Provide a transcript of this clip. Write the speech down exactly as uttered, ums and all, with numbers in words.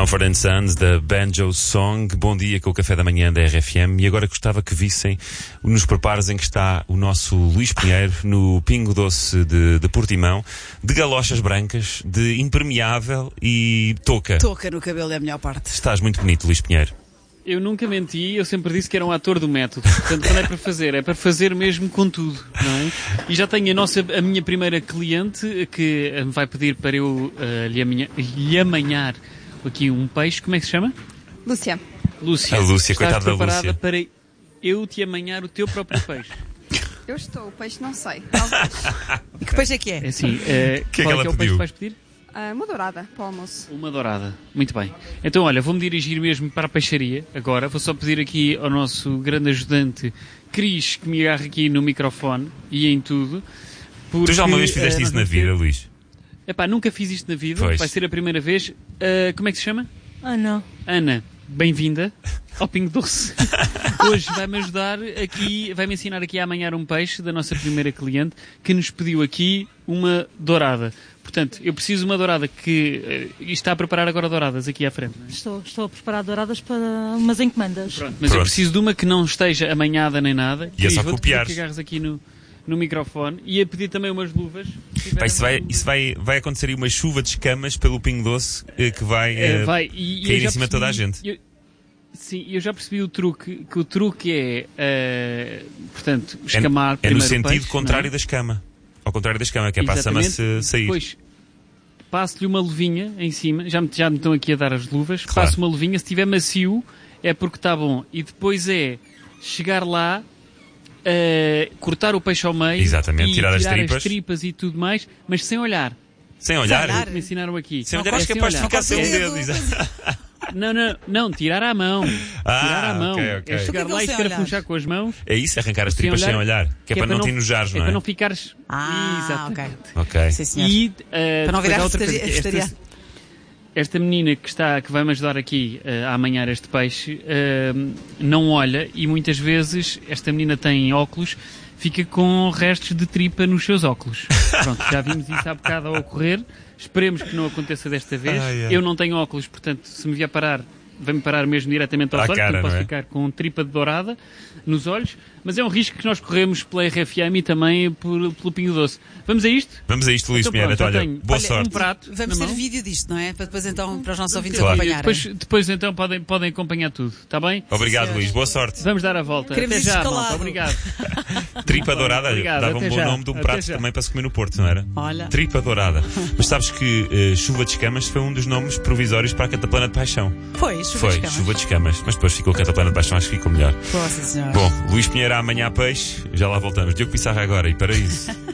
Mumford and Sons, da Banjo Song. Bom dia com o café da manhã da R F M. E agora gostava que vissem nos preparos em que está o nosso Luís Pinheiro no Pingo Doce de, de Portimão, de galochas brancas, de impermeável e touca. Touca no cabelo é a melhor parte. Estás muito bonito, Luís Pinheiro. Eu nunca menti, eu sempre disse que era um ator do método. Portanto, quando é para fazer, é para fazer mesmo com tudo, não é? E já tenho a, nossa, a minha primeira cliente que me vai pedir para eu uh, lhe, amanhar, lhe amanhar aqui um peixe. Como é que se chama? Lúcia. Lúcia. A Lúcia, Estás coitada da preparada Lúcia. para eu te amanhar o teu próprio peixe? Eu estou, o peixe não sei. Talvez. E que peixe é que é? É assim, uh, Que é que qual é ela que é o peixe pediu? que vais pedir? Ah, uma dourada para o almoço. Uma dourada. Muito bem. Então, olha, vou-me dirigir mesmo para a peixaria agora. Vou só pedir aqui ao nosso grande ajudante, Cris, que me agarre aqui no microfone e em tudo. Porque, Tu já uma vez fizeste uh, isso na nós vamos vida, ter- Luís? Epá, nunca fiz isto na vida. Pois. Vai ser a primeira vez. Uh, como é que se chama? Ah, não. Ana, bem-vinda ao Pingo Doce. Hoje vai-me ajudar aqui, vai-me ensinar aqui a amanhar um peixe da nossa primeira cliente que nos pediu aqui uma dourada. Portanto, eu preciso de uma dourada que uh, está a preparar agora douradas aqui à frente. Não é? Estou, estou a preparar douradas para umas encomendas. Pronto, mas Pronto. eu preciso de uma que não esteja amanhada nem nada. E é só Cris, vou-te pedir copiar. que agarres aqui no, no microfone e a pedir também umas luvas. Se tiver Pá, isso vai, umas isso vai, vai acontecer aí uma chuva de escamas pelo Pingo Doce eh, que vai, Eh, eh, vai. E, e cair eu já em cima de toda a gente. eu- sim, eu já percebi o truque, que o truque é, eh, portanto, É, escamar é no primeiro o sentido peixe, contrário não é? da escama. Ao contrário da escama, que é para a sama Exatamente. se sair. Depois passo-lhe uma luvinha em cima, já me, já me estão aqui a dar as luvas, Claro. passo uma luvinha, se estiver macio é porque está bom. E depois é chegar lá, eh, cortar o peixe ao meio Exatamente, e tirar as tirar tripas. tripas e tudo mais, mas sem olhar. Sem olhar? olhar. Me ensinaram aqui. Sem Não, olhar, és sem capaz de olhar. ficar sem um Sem dedo. dedo. exato. Não, não, não, tirar à mão. Ah, tirar à mão. ok, ok. É chegar Por que lá e que não sem escarafunchar com as mãos. É isso, arrancar as Sem tripas sem olhar, olhar. Que é para não te enojares, é não para é? não ficares... Ah, Exatamente. ok. Ok. Sim, senhor. E, eh, Para não depois virar há outra coisa, vegetariano. esta, esta menina que, está, que vai-me ajudar aqui eh, a amanhar este peixe eh, não olha e muitas vezes esta menina tem óculos, fica com restos de tripa nos seus óculos. Pronto, já vimos isso há bocado a ocorrer. Esperemos que não aconteça desta vez. Ai, ai. Eu não tenho óculos, portanto, se me vier parar, vai-me parar mesmo diretamente aos À olhos, cara, portanto posso não é? ficar com tripa de dourada nos olhos, mas é um risco que nós corremos pela R F M e também por, pelo Pingo Doce. Vamos a isto? Vamos a isto, Luís Então, Pinheiro. pronto, Então, já olha, tenho. boa Olha, sorte. um prato Vamos na ter mão. vídeo disto, não é? Para depois então, para os nossos ouvintes Claro. acompanharem. Depois, depois então podem, podem acompanhar tudo, está bem? Obrigado, senhor. Luís. Boa sorte. Vamos dar a volta. Queremos Até já, escalado. malta. Obrigado. Tripa dourada, Obrigado, dava um até bom já. nome de um Até prato já. também para se comer no Porto, não era? Olha. Tripa dourada. Mas sabes que eh, chuva de escamas foi um dos nomes provisórios para a Cataplana de Paixão. Foi, chuva Foi, de escamas. chuva de escamas. Mas depois ficou a Cataplana de Paixão, acho que ficou melhor. Boa, sim, senhor. Bom, Luís Pinheiro amanhã a peixe, já lá voltamos. Diogo Pissarra agora e Paraíso.